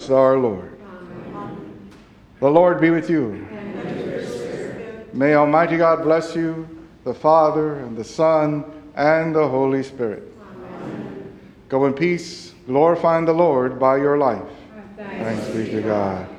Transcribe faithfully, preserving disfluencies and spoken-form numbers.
Christ our Lord. Amen. The Lord be with you. And with your spirit. May Almighty God bless you, the Father, and the Son, and the Holy Spirit. Amen. Go in peace, glorifying the Lord by your life. Thanks Thanks be to God.